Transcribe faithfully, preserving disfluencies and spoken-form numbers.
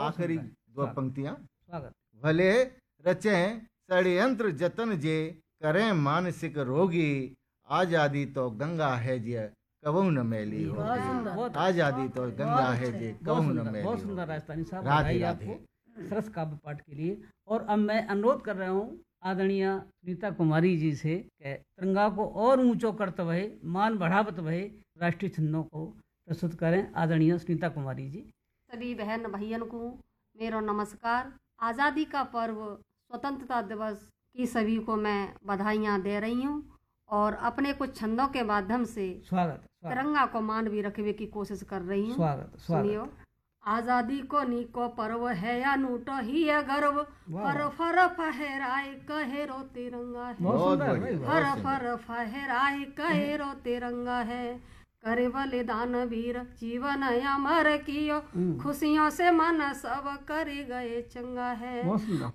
आखिरी दो स्वागत। पंक्तियां। स्वागत। भले रचें षड्यंत्र जतन जे, करें मानसिक रोगी, आजादी तो गंगा है जे कबहू न मैली बहुत होगी। सुंदर, बहुत आजादी तो गंगा बहुत है अच्छे, जे बहुत कबहू न सुंदर, मैली बहुत सुंदर होगी। राजस्थानी साहब, राधे बधाई राधे। आपको सरस काव्य पाठ के लिए। और अब मैं अनुरोध कर रहा हूँ आदरणीय सुनीता कुमारी जी से कि तिरंगा को और ऊंचो करते हुए, मान बढ़ावत हुए राष्ट्रीय छंदों को प्रस्तुत करें। आदरणीय सुनीता कुमारी जी। सभी बहन भाइयों को मेरा नमस्कार। आज़ादी का पर्व स्वतंत्रता दिवस की सभी को मैं बधाइयाँ दे रही हूँ और अपने कुछ छंदों के माध्यम से स्वागत, स्वागत। तिरंगा को मान भी रखने की कोशिश कर रही हूँ। स्वागत, स्वागत। सुनियो। आज़ादी को नीको पर्व है या नूटो ही है गर्व, वाह, फर वाह। फर फहराए कहे रो तिरंगा है, बहुत बहुत सुंदर, बढ़िया, भाई, फर बहुत सुंदर। फर फहराए कहे रो तिरंगा है, करे बलिदान वीर जीवन अमर कियो, हम्म। खुशियों से मन सब कर गए चंगा है। बहुत सुंदर।